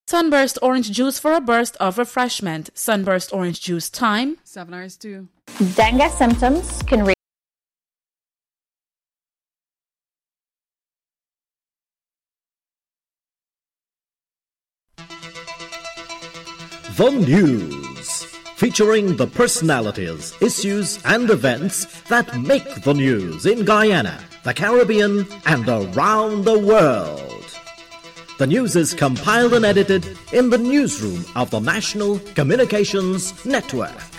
Sunburst orange juice for a burst of refreshment. Sunburst orange juice time 7 hours too. Dengue symptoms can reach The News, featuring the personalities, issues and events that make the news in Guyana, the Caribbean and around the world. The news is compiled and edited in the newsroom of the National Communications Network.